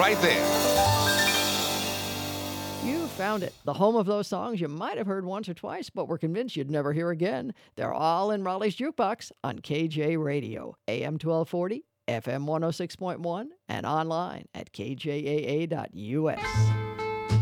right there. You found it. The home of those songs you might have heard once or twice, but were convinced you'd never hear again. They're all in Raleigh's Jukebox on KJ Radio, AM 1240, FM 106.1, and online at kjaa.us.